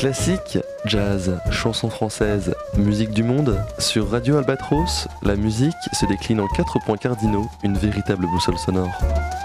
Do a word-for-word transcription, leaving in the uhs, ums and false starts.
Classique, jazz, chansons françaises, musique du monde, sur Radio Albatros, la musique se décline en quatre points cardinaux, une véritable boussole sonore.